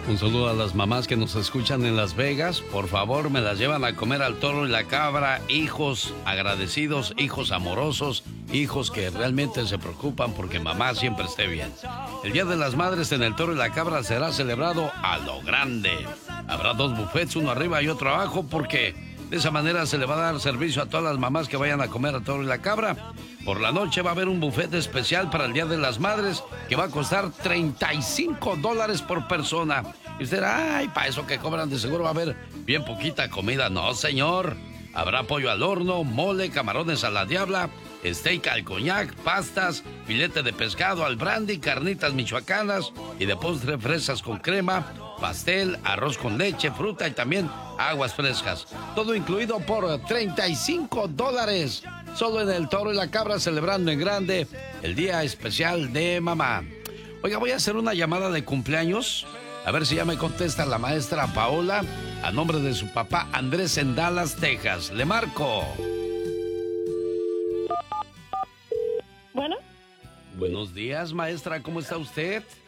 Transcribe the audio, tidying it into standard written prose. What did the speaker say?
Un saludo a las mamás que nos escuchan en Las Vegas. Por favor, me las llevan a comer al Toro y la Cabra. Hijos agradecidos, hijos amorosos, hijos que realmente se preocupan porque mamá siempre esté bien. El Día de las Madres en el Toro y la Cabra será celebrado a lo grande. Habrá 2 buffets, uno arriba y otro abajo, porque de esa manera se le va a dar servicio a todas las mamás que vayan a comer al Toro y la Cabra. Por la noche va a haber un buffet especial para el Día de las Madres que va a costar $35 por persona. Y usted dirá, ay, para eso que cobran de seguro va a haber bien poquita comida. No, señor. Habrá pollo al horno, mole, camarones a la diabla, steak al coñac, pastas, filete de pescado al brandy, carnitas michoacanas y de postre fresas con crema, pastel, arroz con leche, fruta y también aguas frescas. Todo incluido por $35. Solo en el Toro y la Cabra, celebrando en grande el Día Especial de Mamá. Oiga, voy a hacer una llamada de cumpleaños. A ver si ya me contesta la maestra Paola a nombre de su papá Andrés en Dallas, Texas. Le marco. Bueno. Buenos días, maestra. ¿Cómo está usted?